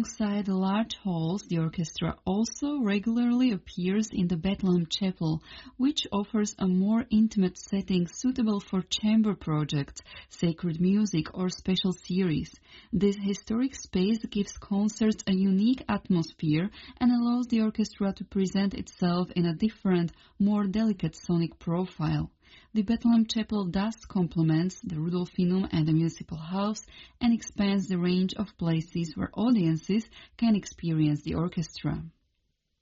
Alongside the large halls, the orchestra also regularly appears in the Bethlehem Chapel, which offers a more intimate setting suitable for chamber projects, sacred music, or special series. This historic space gives concerts a unique atmosphere and allows the orchestra to present itself in a different, more delicate sonic profile. The Bethlehem Chapel thus complements the Rudolfinum and the Municipal House and expands the range of places where audiences can experience the orchestra.